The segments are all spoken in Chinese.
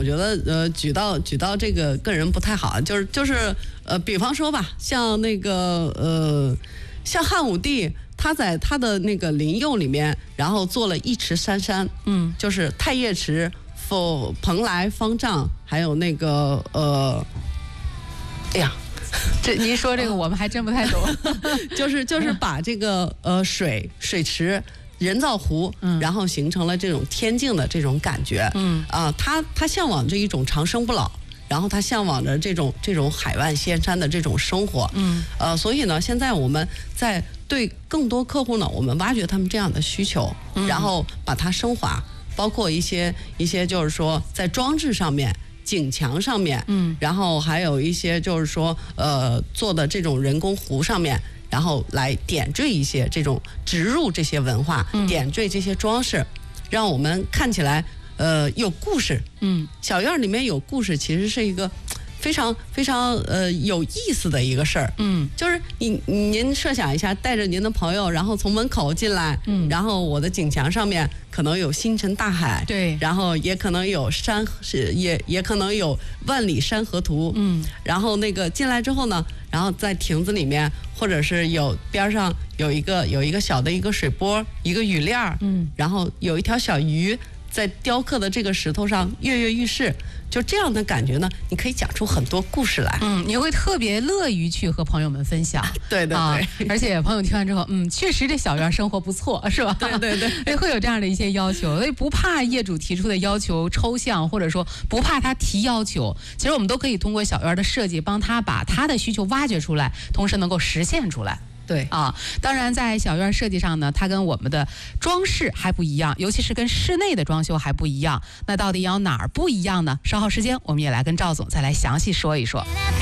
觉得举到这个个人不太好，就是比方说吧，像那个像汉武帝。他在他的那个灵佑里面，然后做了一池三山，就是太液池、蓬莱、方丈，还有那个哎呀， 这您说这个我们还真不太懂， 就是把这个水池。人造湖，然后形成了这种天境的这种感觉，他向往着一种长生不老，然后他向往着这种海外仙山的这种生活，所以呢，现在我们在对更多客户呢，我们挖掘他们这样的需求，然后把它升华，包括一些就是说在装置上面。景墙上面，然后还有一些就是说，做的这种人工湖上面，然后来点缀一些这种植入这些文化，点缀这些装饰，让我们看起来有故事。小院里面有故事，其实是一个非常非常有意思的一个事儿。就是您设想一下，带着您的朋友，然后从门口进来，然后我的景墙上面可能有星辰大海， 对， 然后也可能有山，也可能有万里山河图，然后那个进来之后呢，然后在亭子里面，或者是有边上有一个小的一个水波，一个雨链，然后有一条小鱼在雕刻的这个石头上跃跃欲试。就这样的感觉呢，你可以讲出很多故事来。 你会特别乐于去和朋友们分享。 对， 而且朋友听完之后，确实这小院生活不错，是吧？ 对， 会有这样的一些要求，所以不怕业主提出的要求抽象，或者说不怕他提要求，其实我们都可以通过小院的设计，帮他把他的需求挖掘出来，同时能够实现出来。 对当然在小院设计上呢，它跟我们的装饰还不一样，尤其是跟室内的装修还不一样。那到底要哪儿不一样呢？稍后时间我们也来跟赵总再来详细说一说。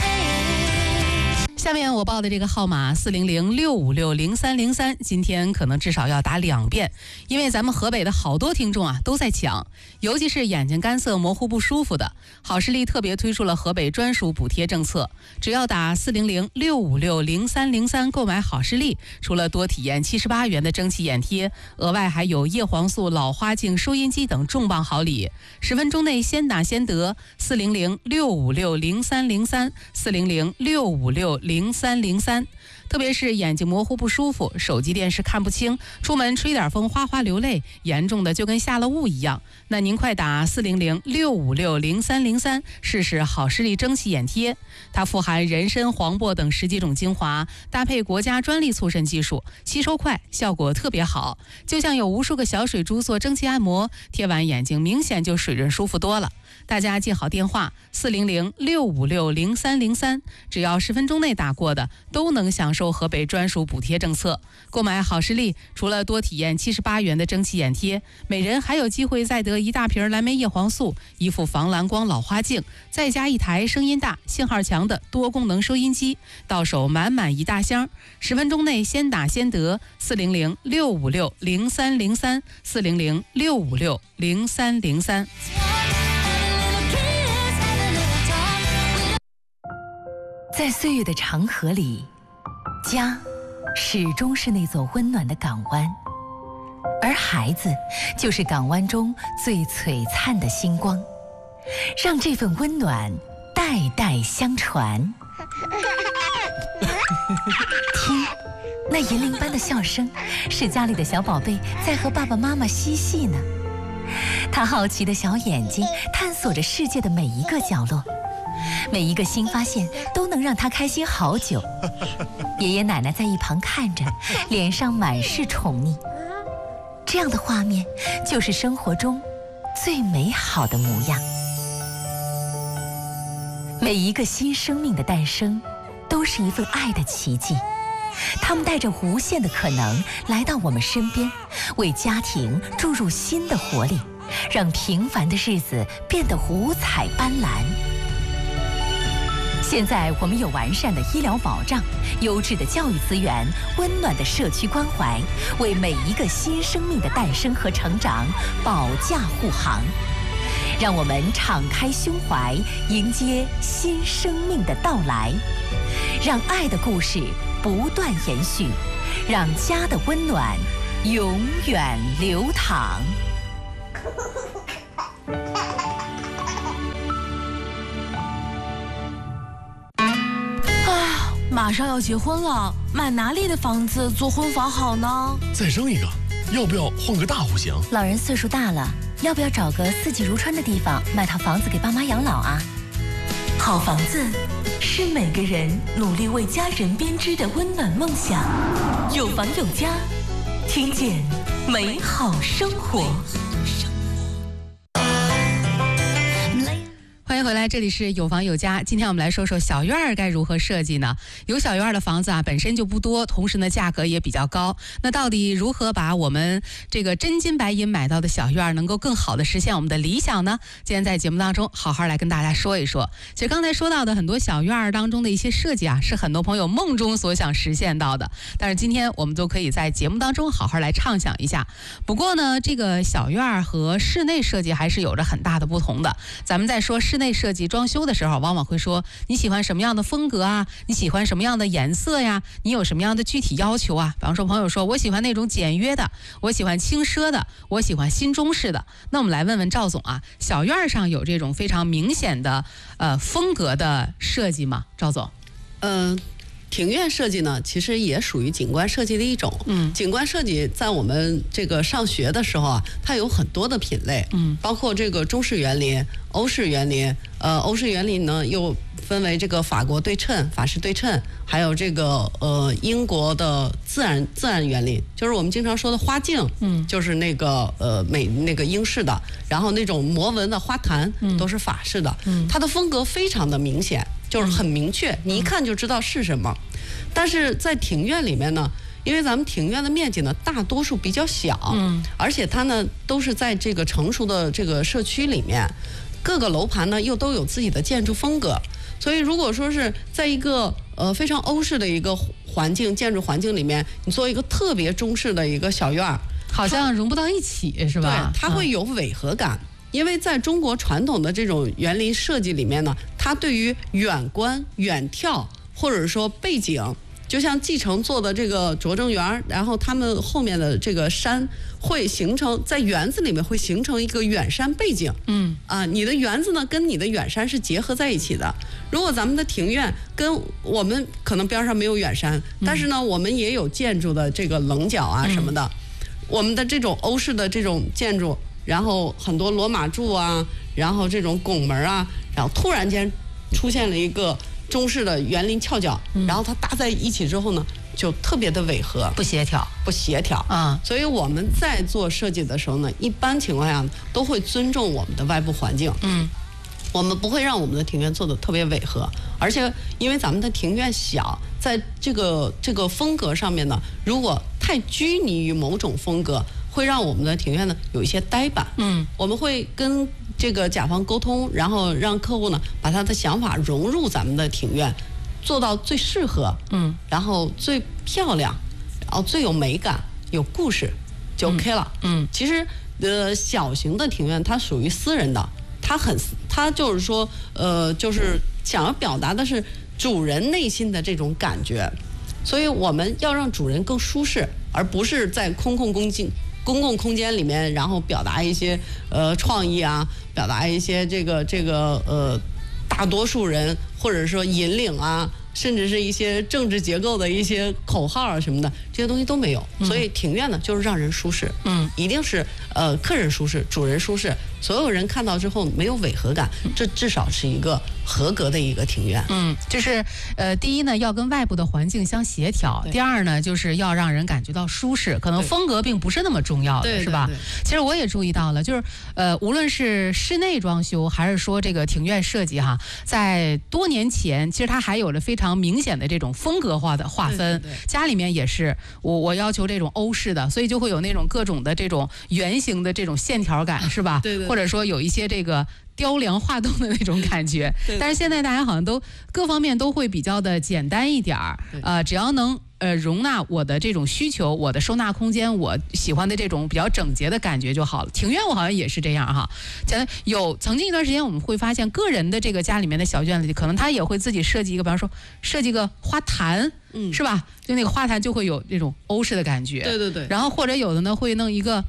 下面我报的这个号码400-656-0303，今天可能至少要打2遍，因为咱们河北的好多听众都在抢，尤其是眼睛干涩、模糊不舒服的。好视力特别推出了河北专属补贴政策，只要打400-656-0303购买好视力，除了多体验78元的蒸汽眼贴，额外还有叶黄素、老花镜、收音机等重磅好礼，10分钟内先打先得。400-656-0303 400-656-0303。特别是眼睛模糊不舒服，手机电视看不清，出门吹点风哗哗流泪，严重的就跟下了雾一样，那您快打400-656-0303试试好视力蒸汽眼贴。它富含人参、黄柏等10几种精华，搭配国家专利促渗技术，吸收快，效果特别好，就像有无数个小水珠做蒸汽按摩，贴完眼睛明显就水润舒服多了。大家记好电话400-656-0303，只要10分钟内打过的都能享受河北专属补贴政策。购买好视力，除了多体验78元的蒸汽眼贴，每人还有机会再得1大瓶蓝莓叶黄素、1副防蓝光老花镜，再加1台声音大、信号强的多功能收音机，到手满满一大箱。10分钟内先打先得，400-656-0303 400-656-0303。 在岁月的长河里，家始终是那座温暖的港湾，而孩子就是港湾中最璀璨的星光，让这份温暖代代相传。听，那银铃般的笑声，是家里的小宝贝在和爸爸妈妈嬉戏呢。他好奇的小眼睛探索着世界的每一个角落，每一个新发现都能让他开心好久。爷爷奶奶在一旁看着，脸上满是宠溺。这样的画面就是生活中最美好的模样。每一个新生命的诞生都是一份爱的奇迹，他们带着无限的可能来到我们身边，为家庭注入新的活力，让平凡的日子变得五彩斑斓。现在我们有完善的医疗保障、优质的教育资源、温暖的社区关怀，为每一个新生命的诞生和成长保驾护航。让我们敞开胸怀，迎接新生命的到来，让爱的故事不断延续，让家的温暖永远流淌。 马上要结婚了，买哪里的房子做婚房好呢？ 再生一个，要不要换个大户型？ 老人岁数大了，要不要找个四季如春的地方买套房子给爸妈养老啊？ 好房子是每个人努力为家人编织的温暖梦想。有房有家，听见美好生活。 欢迎回来，这里是有房有家。今天我们来说说小院儿该如何设计呢？有小院儿的房子啊，本身就不多，同时呢价格也比较高。那到底如何把我们这个真金白银买到的小院儿能够更好的实现我们的理想呢？今天在节目当中好好来跟大家说一说。其实刚才说到的很多小院儿当中的一些设计啊，是很多朋友梦中所想实现到的，但是今天我们都可以在节目当中好好来畅想一下。不过呢，这个小院儿和室内设计还是有着很大的不同的。咱们在说室内设计装修的时候，往往会说你喜欢什么样的风格啊，你喜欢什么样的颜色呀，你有什么样的具体要求啊。比方说朋友说我喜欢那种简约的，我喜欢轻奢的，我喜欢新中式的。那我们来问问赵总啊，小院上有这种非常明显的风格的设计吗？赵总。 庭院设计呢，其实也属于景观设计的一种。景观设计在我们这个上学的时候啊，它有很多的品类。包括这个中式园林、欧式园林。欧式园林呢又分为这个法国对称、法式对称，还有这个英国的自然园林，就是我们经常说的花境。就是那个那个英式的，然后那种摩纹的花坛都是法式的。它的风格非常的明显。就是很明确，你一看就知道是什么。但是在庭院里面呢，因为咱们庭院的面积呢大多数比较小，而且它呢都是在这个成熟的这个社区里面，各个楼盘呢又都有自己的建筑风格，所以如果说是在一个非常欧式的一个建筑环境里面，你做一个特别中式的一个小院儿， 好像融不到一起，是吧？ 对，它会有违和感。因为在中国传统的这种园林设计里面呢，它对于远观、远眺或者说背景，就像继承做的这个拙政园，然后他们后面的这个山会形成在园子里面会形成一个远山背景。你的园子呢跟你的远山是结合在一起的。如果咱们的庭院跟我们可能边上没有远山，但是呢我们也有建筑的这个棱角啊什么的，我们的这种欧式的这种建筑。然后很多罗马柱啊，然后这种拱门啊，然后突然间出现了一个中式的园林翘角，然后它搭在一起之后呢，就特别的违和， 不协调啊。所以我们在做设计的时候呢，一般情况下都会尊重我们的外部环境。我们不会让我们的庭院做的特别违和，而且因为咱们的庭院小，在这个风格上面呢，如果太拘泥于某种风格，会让我们的庭院呢有一些呆板。我们会跟这个甲方沟通，然后让客户呢把他的想法融入咱们的庭院，做到最适合，然后最漂亮，然后最有美感、有故事，就 OK 了。其实小型的庭院它属于私人的，它就是说就是想要表达的是主人内心的这种感觉，所以我们要让主人更舒适，而不是在公共空间里面，然后表达一些创意啊，表达一些这个大多数人或者说引领啊，甚至是一些政治结构的一些口号啊什么的，这些东西都没有。所以庭院呢就是让人舒适，一定是客人舒适，主人舒适，所有人看到之后没有违和感，这至少是一个合格的一个庭院。 就是第一呢要跟外部的环境相协调，第二呢就是要让人感觉到舒适，可能风格并不是那么重要的，是吧？其实我也注意到了，就是无论是室内装修还是说这个庭院设计哈，在多年前其实它还有着非常明显的这种风格化的划分。家里面也是我要求这种欧式的，所以就会有那种各种的这种圆形的这种线条感，是吧？或者说有一些这个雕梁画栋的那种感觉。但是现在大家好像都各方面都会比较的简单一点儿，只要能容纳我的这种需求，我的收纳空间，我喜欢的这种比较整洁的感觉就好了。庭院我好像也是这样哈，曾经一段时间我们会发现个人的这个家里面的小院子里，可能他也会自己设计一个，比方说设计个花坛，是吧？就那个花坛就会有这种欧式的感觉。然后或者有的呢会弄一个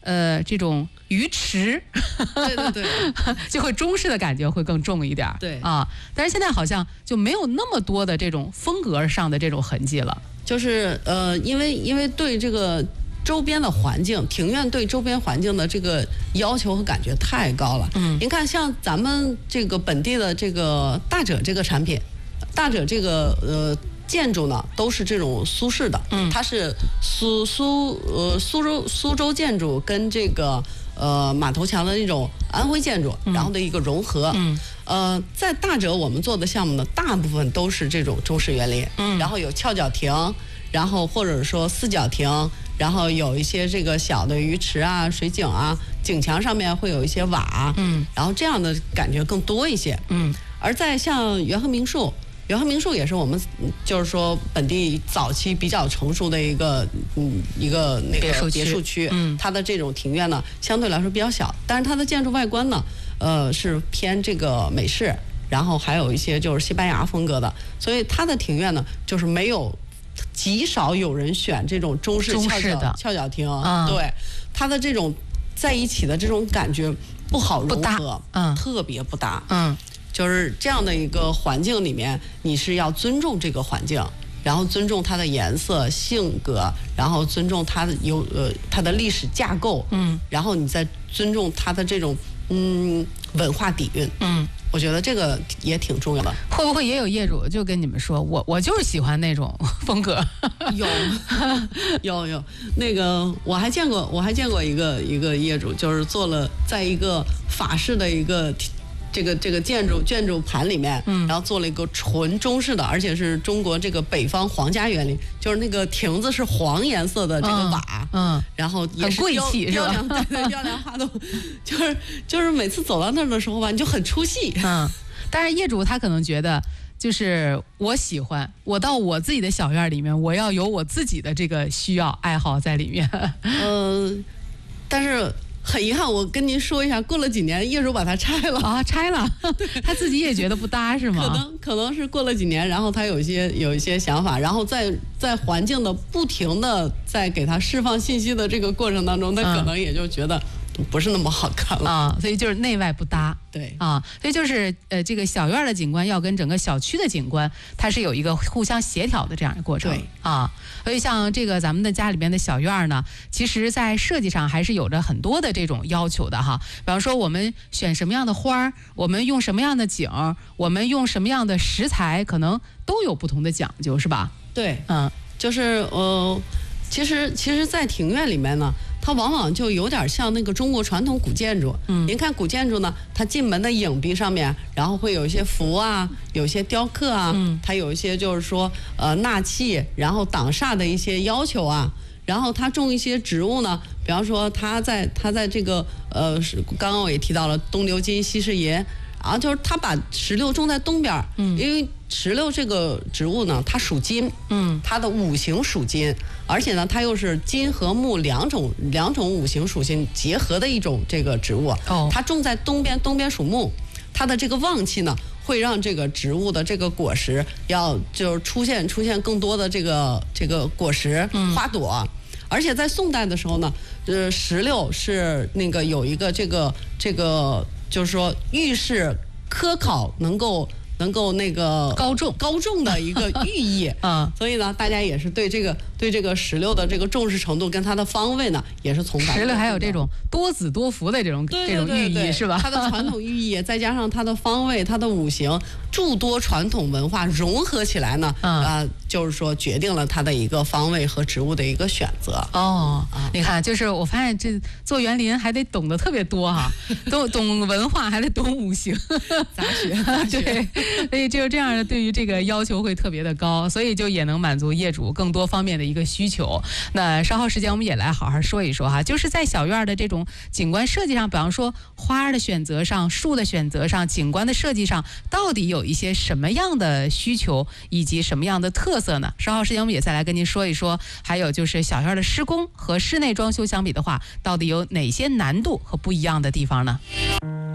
这种鱼池， 对对对， 就会中式的感觉会更重一点。 对啊，但是现在好像就没有那么多的这种风格上的这种痕迹了。 就是因为对这个周边的环境，庭院对周边环境的这个要求和感觉太高了。您看，像咱们这个本地的这个大者这个产品，大者这个建筑呢都是这种苏式的，它是苏州建筑跟这个马头墙的那种安徽建筑，然后的一个融合。在大者我们做的项目呢，大部分都是这种中式园林，然后有翘脚亭，然后或者说四角亭，然后有一些这个小的鱼池啊、水井啊，井墙上面会有一些瓦，然后这样的感觉更多一些。而在像元和名墅也是我们就是说本地早期比较成熟的一个那个别墅区，它的这种庭院呢相对来说比较小，但是它的建筑外观呢，是偏这个美式，然后还有一些就是西班牙风格的，所以它的庭院呢就是极少有人选这种中式翘脚亭，对它的这种在一起的这种感觉不好融合，特别不搭，就是这样的一个环境里面，你是要尊重这个环境，然后尊重它的颜色、性格，然后尊重它的它的历史架构，然后你再尊重它的这种文化底蕴，我觉得这个也挺重要的。 会不会也有业主就跟你们说，我就是喜欢那种风格？有，那个我还见过一个业主，就是做了在一个法式的一个。这个建筑盘里面，然后做了一个纯中式的，而且是中国这个北方皇家园林，就是那个亭子是黄颜色的这个瓦，然后也是很贵气是吧？ 对，雕梁画栋，就是每次走到那儿的时候吧，你就很出戏。 但是业主他可能觉得，就是我喜欢，我到我自己的小院里面，我要有我自己的这个需要爱好在里面。 但是。很遗憾，我跟您说一下，过了几年，业主把它拆了啊，拆了，他自己也觉得不搭是吗？ 可能是过了几年，然后他有一些想法，然后在环境的不停的在给他释放信息的这个过程当中，他可能也就觉得不是那么好看了啊，所以就是内外不搭。 对啊，所以就是这个小院的景观要跟整个小区的景观，它是有一个互相协调的这样一个过程。 对啊，所以像这个咱们的家里边的小院呢，其实在设计上还是有着很多的这种要求的哈。比方说我们选什么样的花，我们用什么样的景，我们用什么样的食材，可能都有不同的讲究，是吧？ 对，就是其实，在庭院里面呢。它往往就有点像那个中国传统古建筑。您看古建筑呢，它进门的影壁上面，然后会有一些符啊，有一些雕刻啊，它有一些就是说纳气，然后挡煞的一些要求啊。然后它种一些植物呢，比方说它在这个刚刚我也提到了东流金西是银。就是他把石榴种在东边，因为石榴这个植物呢，它属金，它的五行属金，而且呢，它又是金和木两种五行属性结合的一种这个植物。它种在东边属木，它的这个旺气呢，会让这个植物的这个果实就是出现更多的这个果实花朵。而且在宋代的时候呢，石榴是那个有一个这个。就是说，遇事科考能够那个高中的一个寓意所以呢，大家也是对这个石榴的这个重视程度跟它的方位呢，也是从石榴还有这种多子多福的这种寓意是吧？ 它的传统寓意再加上它的方位、它的五行诸多传统文化融合起来呢，就是说决定了它的一个方位和植物的一个选择。 你看，就是我发现这做园林还得懂得特别多哈，懂文化还得懂五行， 杂学对。所以就这样的，对于这个要求会特别的高，所以就也能满足业主更多方面的一个需求。那稍后时间我们也来好好说一说哈，就是在小院的这种景观设计上，比方说花的选择上、树的选择上、景观的设计上，到底有一些什么样的需求以及什么样的特色呢？稍后时间我们也再来跟您说一说。还有就是小院的施工和室内装修相比的话，到底有哪些难度和不一样的地方呢？